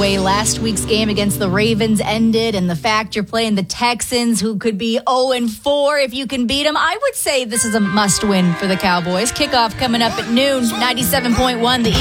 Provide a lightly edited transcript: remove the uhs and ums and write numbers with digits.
way last week's game against the Ravens ended and the fact you're playing the Texans, who could be 0-4 if you can beat them, I would say this is a must-win for the Cowboys. Kickoff coming up at noon, 97.1 The